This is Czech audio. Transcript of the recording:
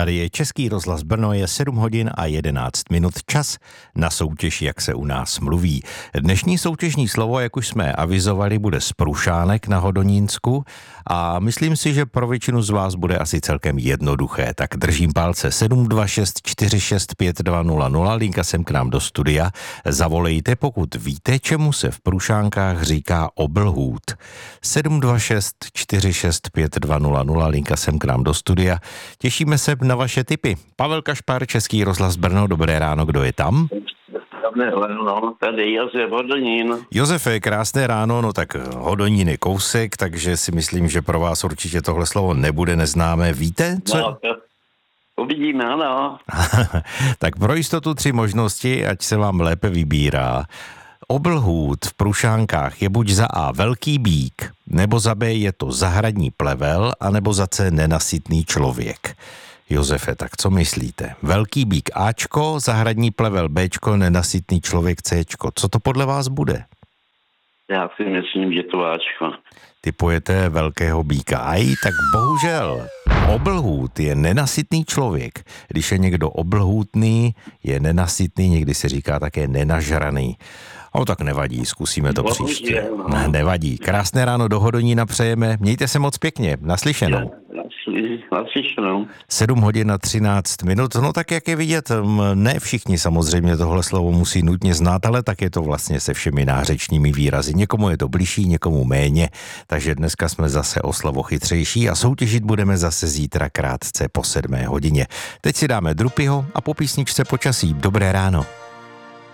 Tady je Český rozhlas Brno, je 7 hodin a 11 minut, čas na soutěž, jak se u nás mluví. Dnešní soutěžní slovo, jak už jsme avizovali, bude sprušánek na Hodonínsku a myslím si, že pro většinu z vás bude asi celkem jednoduché. Tak držím palce 726 46 5200, linka sem k nám do studia. Zavolejte, pokud víte, čemu se v Prušánkách říká oblhůt. 726 46 5200, linka sem k nám do studia. Těšíme se na vaše tipy. Pavel Kašpar, Český rozhlas Brno, dobré ráno, kdo je tam? Dobré ráno, tady Josef Hodonín. Josefe, krásné ráno, no tak Hodonín je kousek, takže si myslím, že pro vás určitě tohle slovo nebude neznámé. Víte, co? No, uvidíme, ano. Tak pro jistotu 3 možnosti, ať se vám lépe vybírá. Oblhůt v Prušánkách je buď za A velký býk, nebo za B je to zahradní plevel, anebo za C nenasytný člověk. Josefe, tak co myslíte? Velký býk Ačko, zahradní plevel Bčko, nenasytný člověk Cčko. Co to podle vás bude? Já si myslím, že to Ačko. Typujete velkého býka. Aj, tak bohužel. Oblhůt je nenasytný člověk. Když je někdo oblhůtný, je nenasytný, někdy se říká také nenažraný. O, tak nevadí, zkusíme to příště. Nevadí. Krásné ráno do Hodonína přejeme. Mějte se moc pěkně. Naslyšenou. Naslyšenou. 7 hodin a 13 minut. No tak jak je vidět, ne všichni samozřejmě tohle slovo musí nutně znát, ale tak je to vlastně se všemi nářečními výrazy. Někomu je to bližší, někomu méně. Takže dneska jsme zase o slovo chytřejší a soutěžit budeme zase zítra krátce po 7 hodině. Teď si dáme Drupyho a po písničce počasí. Dobré ráno.